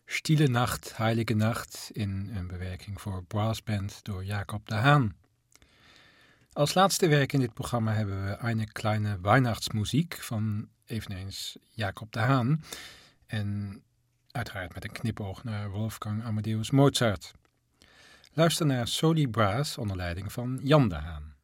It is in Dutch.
Stille Nacht, Heilige Nacht in een bewerking voor brassband door Jacob de Haan. Als laatste werk in dit programma hebben we Eine kleine Weihnachtsmuziek van eveneens Jacob de Haan. En uiteraard met een knipoog naar Wolfgang Amadeus Mozart. Luister naar Soli Brass onder leiding van Jan de Haan.